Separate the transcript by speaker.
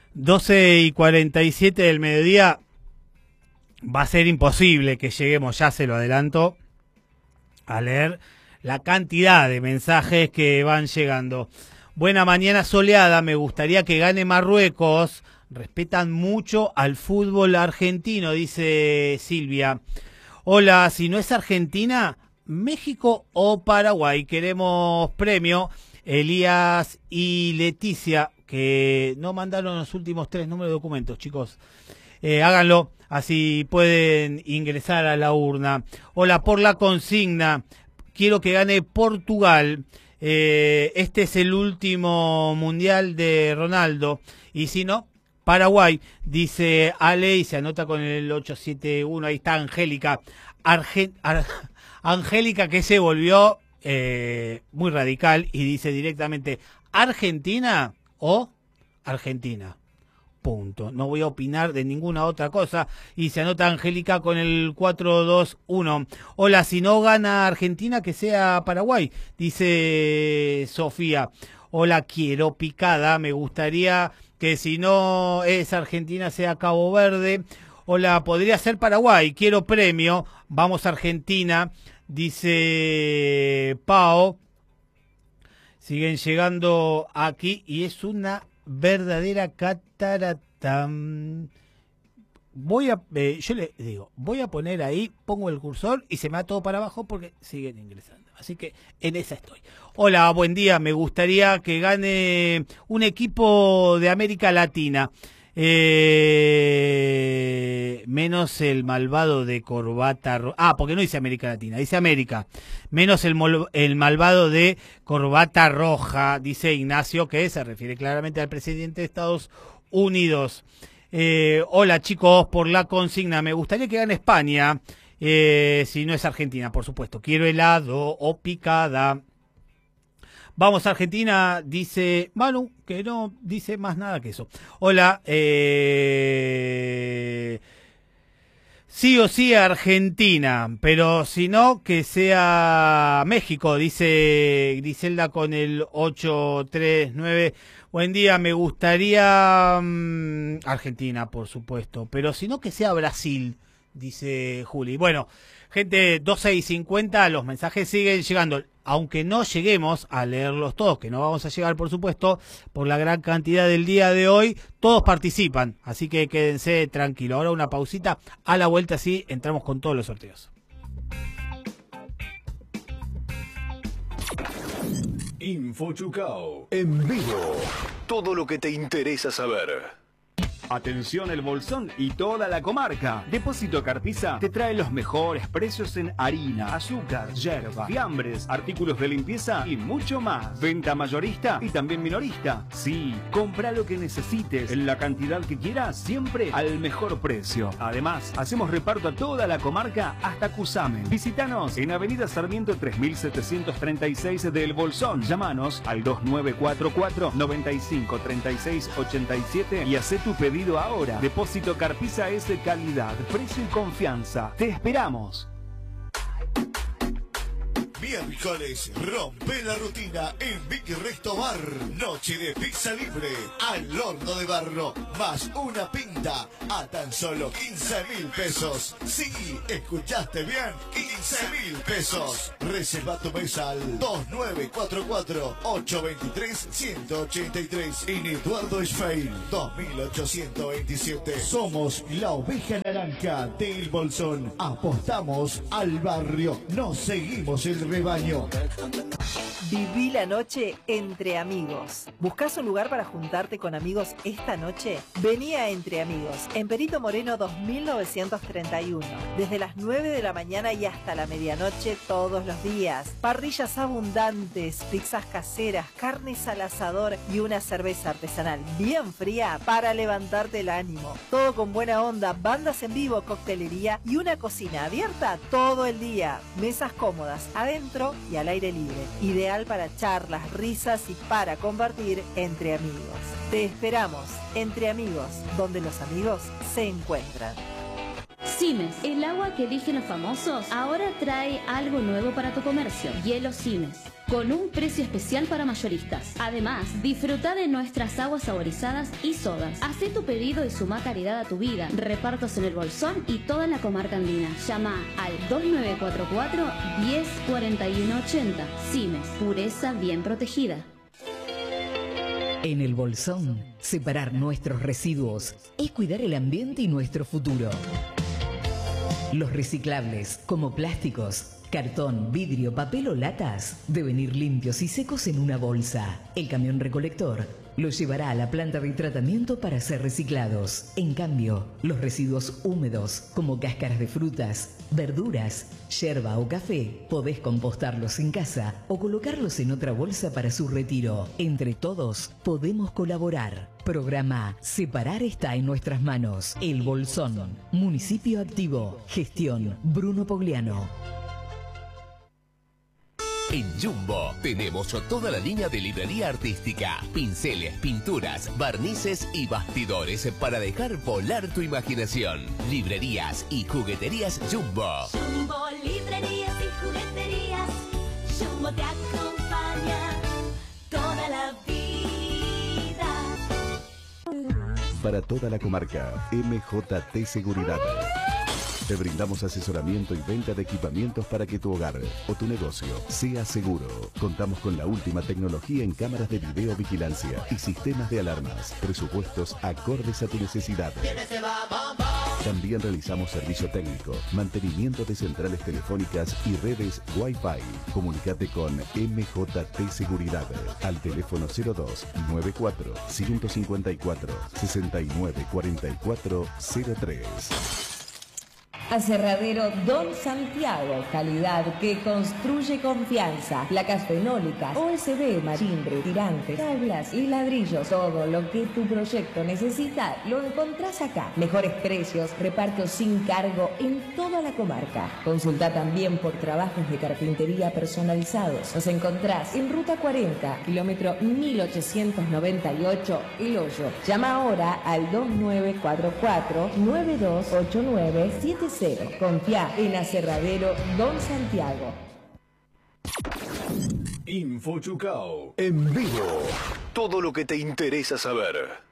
Speaker 1: 12:47 del mediodía. Va a ser imposible que lleguemos, ya se lo adelanto, a leer la cantidad de mensajes que van llegando. Buena mañana soleada, me gustaría que gane Marruecos. Respetan mucho al fútbol argentino, dice Silvia. Hola, si no es Argentina, México o Paraguay. Queremos premio. Elías y Leticia, que no mandaron los últimos 3 números de documentos, chicos. Háganlo, así pueden ingresar a la urna. Hola, por la consigna. Quiero que gane Portugal. Este es el último mundial de Ronaldo. Y si no, Paraguay, dice Ale, y se anota con el 871. Ahí está Angélica. Angélica, que se volvió muy radical y dice directamente Argentina o Argentina. Punto. No voy a opinar de ninguna otra cosa. Y se anota Angélica con el 421. Hola, si no gana Argentina, que sea Paraguay, dice Sofía. Hola, quiero picada. Me gustaría que si no es Argentina, sea Cabo Verde. Hola, podría ser Paraguay. Quiero premio. Vamos a Argentina, dice Pao. Siguen llegando aquí y es una verdadera catarata. Yo le digo, voy a poner ahí, pongo el cursor y se me va todo para abajo porque siguen ingresando. Así que en esa estoy. Hola, buen día. Me gustaría que gane un equipo de América Latina. Menos el malvado de corbata roja. Ah, porque no dice América Latina, dice América. Menos el malvado de corbata roja, dice Ignacio, que se refiere claramente al presidente de Estados Unidos. Hola, chicos, por la consigna. Me gustaría que gane España. Si no es Argentina, por supuesto. Quiero helado o picada. Vamos a Argentina, dice Manu, que no dice más nada que eso. Hola, sí o sí Argentina, pero si no, que sea México, dice Griselda con el 839. Buen día, me gustaría Argentina, por supuesto, pero si no, que sea Brasil, dice Juli. Bueno, gente, 12:50, los mensajes siguen llegando. Aunque no lleguemos a leerlos todos, que no vamos a llegar, por supuesto, por la gran cantidad del día de hoy, todos participan, así que quédense tranquilos. Ahora una pausita, a la vuelta sí entramos con todos los sorteos.
Speaker 2: Info Chucao, en vivo. Todo lo que te interesa saber.
Speaker 3: Atención El Bolsón y toda la comarca. Depósito Carpiza te trae los mejores precios en harina, azúcar, yerba, fiambres, artículos de limpieza y mucho más. Venta mayorista y también minorista. Sí, compra lo que necesites en la cantidad que quieras, siempre al mejor precio. Además, hacemos reparto a toda la comarca hasta Cusamen. Visítanos en Avenida Sarmiento 3736 de El Bolsón. Llámanos al 2944 95 36 87 y hacé tu pedido ahora. Depósito Carpiza es de calidad, precio y confianza. Te esperamos.
Speaker 4: Miércoles, rompe la rutina en Big Resto Bar. Noche de pizza libre al horno de barro, más una pinta a tan solo 15.000 pesos. Sí, escuchaste bien, 15.000 pesos. Reserva tu mesa al 2944-823-183. En Eduardo Schfeil, 2827. Somos la oveja naranja del Bolsón. Apostamos al barrio, nos seguimos el rebaño.
Speaker 5: Viví la noche entre amigos. ¿Buscás un lugar para juntarte con amigos esta noche? Vení a Entre Amigos, en Perito Moreno 2931. Desde las 9 de la mañana y hasta la medianoche todos los días. Parrillas abundantes, pizzas caseras, carnes al asador y una cerveza artesanal bien fría para levantarte el ánimo. Todo con buena onda, bandas en vivo, coctelería y una cocina abierta todo el día. Mesas cómodas, adentro y al aire libre. Ideal para charlas, risas y para compartir entre amigos. Te esperamos, Entre Amigos, donde los amigos se encuentran.
Speaker 6: Simes, el agua que eligen los famosos, ahora trae algo nuevo para tu comercio. Hielo Simes, con un precio especial para mayoristas. Además, disfruta de nuestras aguas saborizadas y sodas. Haz tu pedido y suma calidad a tu vida. Repartos en el Bolsón y toda la comarca andina. Llama al 2944 104180. Simes, pureza bien protegida.
Speaker 7: En el Bolsón, separar nuestros residuos es cuidar el ambiente y nuestro futuro. Los reciclables, como plásticos, cartón, vidrio, papel o latas, deben ir limpios y secos en una bolsa. El camión recolector los llevará a la planta de tratamiento para ser reciclados. En cambio, los residuos húmedos, como cáscaras de frutas, verduras, yerba o café, podés compostarlos en casa o colocarlos en otra bolsa para su retiro. Entre todos, podemos colaborar. Programa Separar está en nuestras manos. El Bolsón. Municipio activo. Gestión Bruno Pogliano.
Speaker 8: En Jumbo tenemos toda la línea de librería artística, pinceles, pinturas, barnices y bastidores para dejar volar tu imaginación. Librerías y jugueterías Jumbo.
Speaker 9: Jumbo, librerías y jugueterías. Jumbo te acompaña toda la vida.
Speaker 2: Para toda la comarca, MJT Seguridad. Te brindamos asesoramiento y venta de equipamientos para que tu hogar o tu negocio sea seguro. Contamos con la última tecnología en cámaras de videovigilancia y sistemas de alarmas. Presupuestos acordes a tu necesidad. También realizamos servicio técnico, mantenimiento de centrales telefónicas y redes Wi-Fi. Comunicate con MJT Seguridad al teléfono 02 94 154 69 44 03.
Speaker 10: Aserradero Don Santiago, calidad que construye confianza. Placas fenólicas, OSB, marimbre, tirantes, tablas y ladrillos. Todo lo que tu proyecto necesita lo encontrás acá. Mejores precios, reparto sin cargo en toda la comarca. Consulta también por trabajos de carpintería personalizados. Nos encontrás en Ruta 40, kilómetro 1898, El Hoyo. Llama ahora al 2944 928975. Confía en Aserradero Don Santiago.
Speaker 2: Info Chucao. En vivo. Todo lo que te interesa saber.